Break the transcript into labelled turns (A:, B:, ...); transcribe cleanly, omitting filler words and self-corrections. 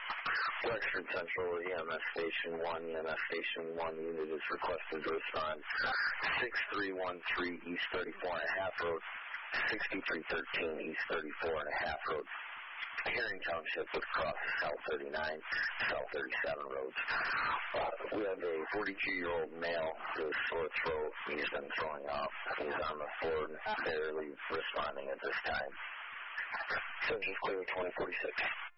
A: Western Central EMS Station 1, EMS Station 1 unit is requested to respond 6313 East 34.5 Road, 6313 East 34.5 Road. Herring Township would cross South 39, South 37 roads. We have a 42-year-old male with a sore throat. He's been throwing up. He's on the floor and barely responding at this time. Census clear 2046.